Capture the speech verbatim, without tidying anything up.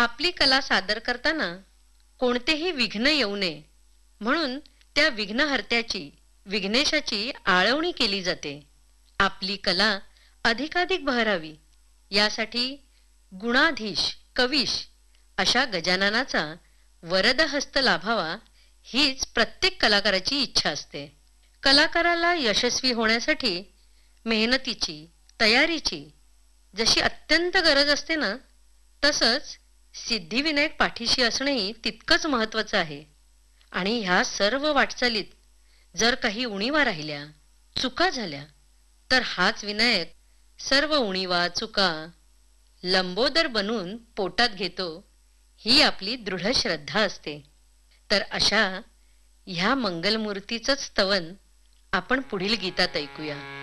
आपली कला सादर करताना कोणतेही विघ्न येऊ नये म्हणून त्या विघ्नहर्त्याची विघ्नेशाची आळवणी केली जाते. आपली कला अधिकाधिक बहरावी यासाठी गुणाधीश कविश अशा गजाननाचा वरदहस्त लाभावा हीच प्रत्येक कलाकाराची इच्छा असते. कलाकाराला यशस्वी होण्यासाठी मेहनतीची तयारीची जशी अत्यंत गरज असते ना, तसंच सिद्धिविनायक पाठीशी असणेही तितकंच महत्वाचं आहे. आणि ह्या सर्व वाटचालीत जर काही उणीवा राहिल्या चुका झाल्या तर हाच विनायक सर्व उणीवा चुका लंबोदर बनून पोटात घेतो ही आपली दृढ श्रद्धा असते. तर अशा ह्या मंगलमूर्तीचंच स्तवन आपण पुढील गीतात ऐकूया.